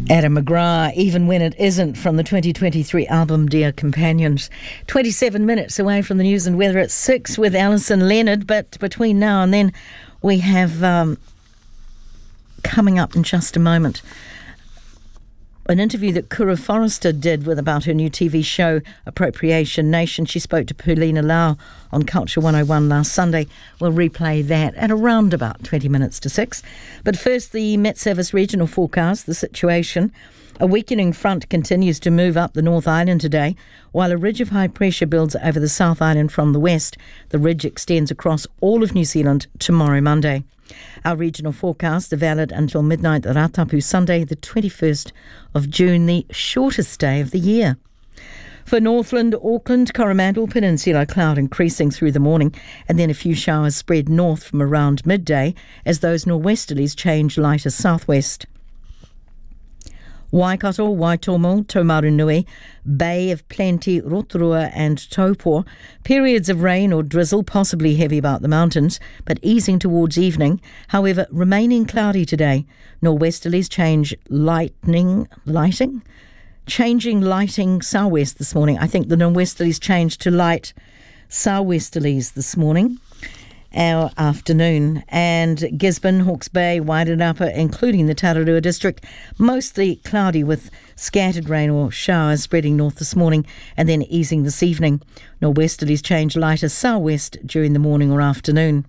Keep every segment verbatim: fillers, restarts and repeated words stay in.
Adam McGrath, Even When It Isn't, from the twenty twenty-three album Dear Companions. twenty-seven minutes away from the news and weather at six with Alison Leonard, but between now and then we have, um, coming up in just a moment, an interview that Kura Forrester did with about her new T V show, Appropriation Nation. She spoke to Paulina Lau on Culture one oh one last Sunday. We'll replay that at around about twenty minutes to six. But first, the Met Service regional forecast, the situation. A weakening front continues to move up the North Island today, while a ridge of high pressure builds over the South Island from the west. The ridge extends across all of New Zealand tomorrow, Monday. Our regional forecasts are valid until midnight Ratapu Sunday, the twenty-first of June, the shortest day of the year. For Northland, Auckland, Coromandel Peninsula, cloud increasing through the morning and then a few showers spread north from around midday as those nor'westerlies change lighter southwest. Waikato, Waitomo, Taumarunui, Bay of Plenty, Rotorua and Taupo. Periods of rain or drizzle, possibly heavy about the mountains, but easing towards evening. However, remaining cloudy today. Nor'westerlies change lightning, lighting? Changing lighting southwest this morning. I think the nor'westerlies changed to light southwesterlies this morning. Our afternoon. And Gisborne, Hawke's Bay, Wairarapa, including the Tararua district, mostly cloudy with scattered rain or showers spreading north this morning and then easing this evening. Nor'westerlies change lighter southwest during the morning or afternoon.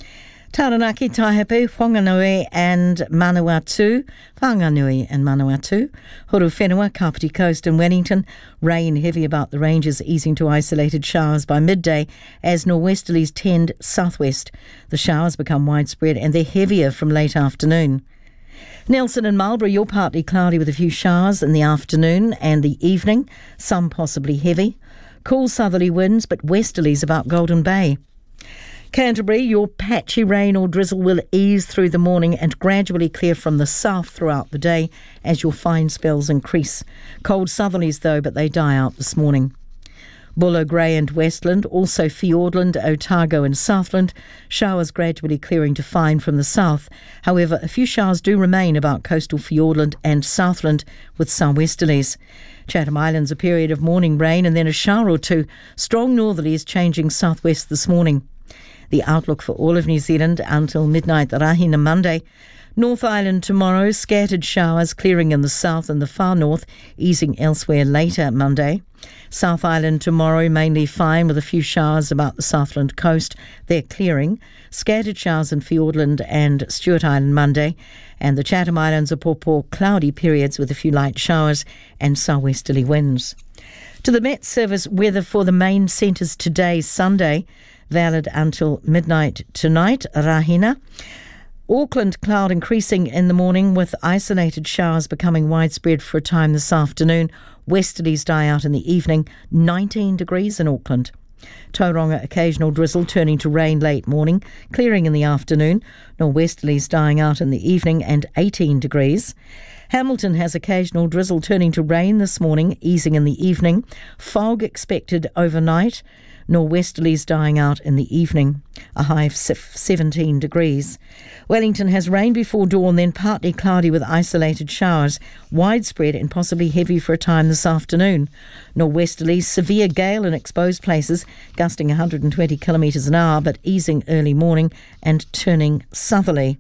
Taranaki, Taihape, Whanganui and Manawatu, Whanganui and Manawatu, Horowhenua, Kapiti Coast and Wellington. Rain heavy about the ranges, easing to isolated showers by midday as nor'westerlies tend southwest. The showers become widespread and they're heavier from late afternoon. Nelson and Marlborough, you're partly cloudy with a few showers in the afternoon and the evening, some possibly heavy. Cool southerly winds, but westerlies about Golden Bay. Canterbury, your patchy rain or drizzle will ease through the morning and gradually clear from the south throughout the day as your fine spells increase. Cold southerlies though, but they die out this morning. Buller, Grey and Westland, also Fiordland, Otago and Southland. Showers gradually clearing to fine from the south. However, a few showers do remain about coastal Fiordland and Southland with southwesterlies. Chatham Islands, a period of morning rain and then a shower or two. Strong northerlies changing southwest this morning. The outlook for all of New Zealand until midnight Rahina Monday. North Island tomorrow, scattered showers clearing in the south and the far north, easing elsewhere later Monday. South Island tomorrow mainly fine with a few showers about the Southland coast. They're clearing. Scattered showers in Fiordland and Stewart Island Monday. And the Chatham Islands are poor cloudy periods with a few light showers and southwesterly winds. To the Met Service weather for the main centres today, Sunday, valid until midnight tonight, Rahina. Auckland, cloud increasing in the morning with isolated showers becoming widespread for a time this afternoon. Westerlies die out in the evening, nineteen degrees in Auckland. Tauranga, occasional drizzle turning to rain late morning, clearing in the afternoon. Nor'westerlies dying out in the evening and eighteen degrees. Hamilton has occasional drizzle turning to rain this morning, easing in the evening. Fog expected overnight. Nor'westerlies dying out in the evening, a high of seventeen degrees. Wellington has rain before dawn, then partly cloudy with isolated showers, widespread and possibly heavy for a time this afternoon. Nor'westerlies, severe gale in exposed places, gusting one hundred twenty kilometres an hour, but easing early morning and turning southerly.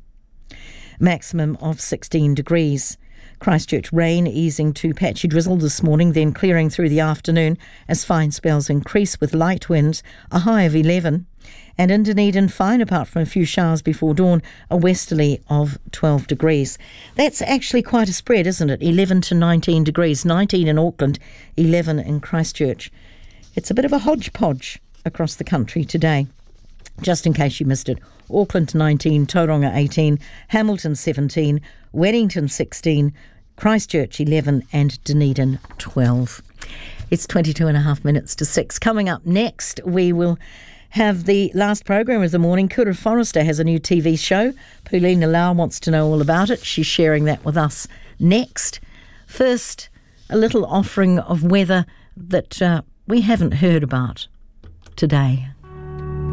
Maximum of sixteen degrees. Christchurch rain easing to patchy drizzle this morning, then clearing through the afternoon as fine spells increase with light winds, a high of eleven. And in Dunedin, fine apart from a few showers before dawn, a westerly of twelve degrees. That's actually quite a spread, isn't it? eleven to nineteen degrees, nineteen in Auckland, eleven in Christchurch. It's a bit of a hodgepodge across the country today. Just in case you missed it, Auckland nineteen, Tauranga eighteen, Hamilton seventeen, Wellington sixteen, Christchurch eleven and Dunedin twelve. It's twenty-two and a half minutes to six. Coming up next, we will have the last program of the morning. Kura Forrester has a new T V show. Paulina Lau wants to know all about it. She's sharing that with us next. First, a little offering of weather that uh, we haven't heard about today.